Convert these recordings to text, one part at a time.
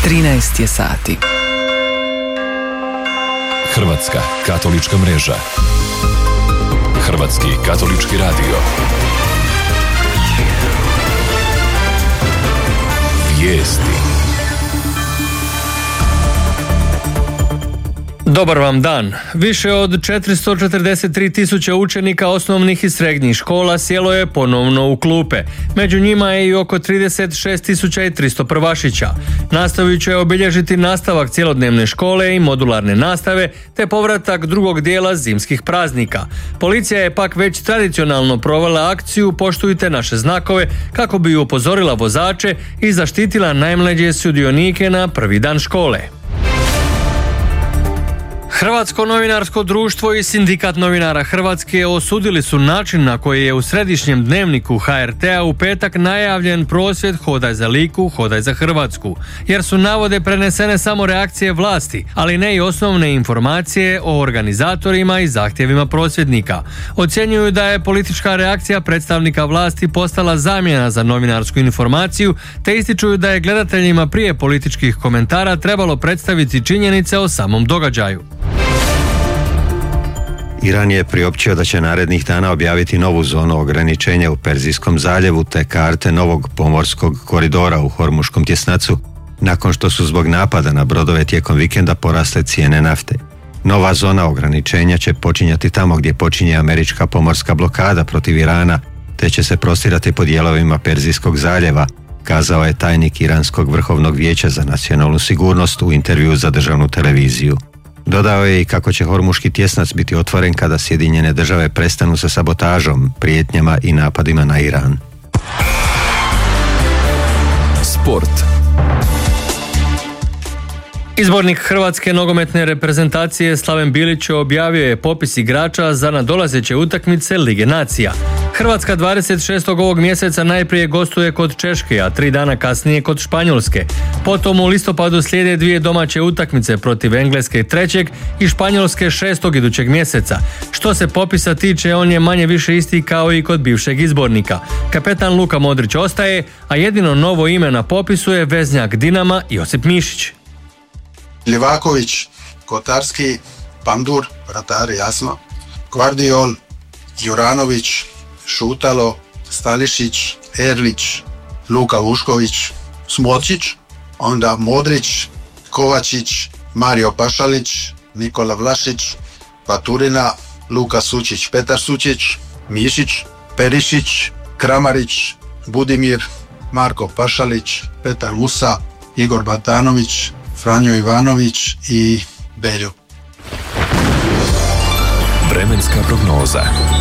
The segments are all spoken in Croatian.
13 je sati. Hrvatska katolička mreža. Hrvatski katolički radio. Vijesti. Dobar vam dan. Više od 443 tisuće učenika osnovnih i srednjih škola sjelo je ponovno u klupe. Među njima je i oko 36.300 prvašića. Nastavit će obilježiti nastavak cjelodnevne škole i modularne nastave, te povratak drugog dijela zimskih praznika. Policija je pak već tradicionalno provela akciju Poštujte naše znakove kako bi upozorila vozače i zaštitila najmlađe sudionike na prvi dan škole. Hrvatsko novinarsko društvo i Sindikat novinara Hrvatske osudili su način na koji je u središnjem dnevniku HRT-a u petak najavljen prosvjed Hodaj za Liku, hodaj za Hrvatsku, jer su navode prenesene samo reakcije vlasti, ali ne i osnovne informacije o organizatorima i zahtjevima prosvjednika. Ocjenjuju da je politička reakcija predstavnika vlasti postala zamjena za novinarsku informaciju, te ističuju da je gledateljima prije političkih komentara trebalo predstaviti činjenice o samom događaju. Iran je priopćio da će narednih dana objaviti novu zonu ograničenja u Perzijskom zaljevu te karte novog pomorskog koridora u Hormuškom tjesnacu, nakon što su zbog napada na brodove tijekom vikenda porasle cijene nafte. Nova zona ograničenja će počinjati tamo gdje počinje američka pomorska blokada protiv Irana, te će se prostirati po dijelovima Perzijskog zaljeva, kazao je tajnik Iranskog vrhovnog vijeća za nacionalnu sigurnost u intervjuu za državnu televiziju. Dodao je i kako će Hormuški tjesnac biti otvoren kada Sjedinjene države prestanu sa sabotažom, prijetnjama i napadima na Iran. Sport. Izbornik Hrvatske nogometne reprezentacije Slaven Bilić objavio je popis igrača za nadolazeće utakmice Lige nacija. Hrvatska 26. ovog mjeseca najprije gostuje kod Češke, a 3 dana kasnije kod Španjolske. Potom u listopadu slijede 2 domaće utakmice protiv Engleske 3. i Španjolske 6. idućeg mjeseca. Što se popisa tiče, on je manje više isti kao i kod bivšeg izbornika. Kapetan Luka Modrić ostaje, a jedino novo ime na popisu je veznjak Dinama Josip Mišić. Livaković, Kotarski, Pandur, vratari jasno, Gvardiol, Juranović, Šutalo, Stališić, Erlić, Luka Vušković, Smocić, onda Modrić, Kovačić, Mario Pašalić, Nikola Vlašić, Paturina, Luka Sučić, Petar Sučić, Mišić, Perišić, Kramarić, Budimir, Marko Pašalić, Petar Musa, Igor Batanović, Franjo Ivanović i Belju. Vremenska prognoza.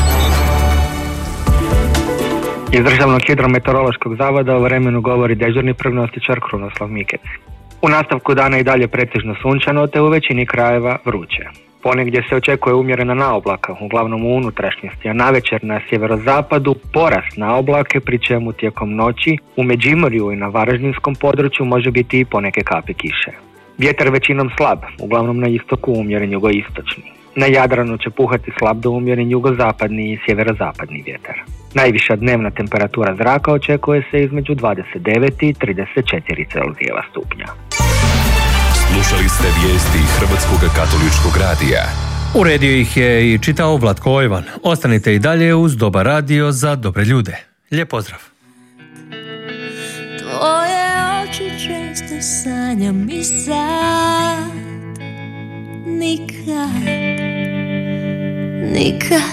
Iz Državnog hidrometeorološkog zavoda o vremenu govori dežurni prognostičar Krunoslav Mikec. U nastavku dana i dalje pretežno sunčano, te u većini krajeva vruće. Ponegdje se očekuje umjerena naoblaka, uglavnom u unutrašnjosti, a navečer na sjeverozapadu porast naoblake, pri čemu tijekom noći u Međimurju i na Varaždinskom području može biti i poneke kapi kiše. Vjetar većinom slab, uglavnom na istoku umjeren jugoistočni. Na Jadranu će puhati slab do umjeren jugozapadni i sjeverozapadni vjetar. Najviša dnevna temperatura zraka očekuje se između 29 i 34 Celzijeva stupnja. Slušali ste vijesti Hrvatskog katoličkog radija. Uredio ih je i čitao Vlatko Ojvan. Ostanite i dalje uz Dobar radio za dobre ljude. Lijep pozdrav. Tvoje oči često sanjam i sad nikad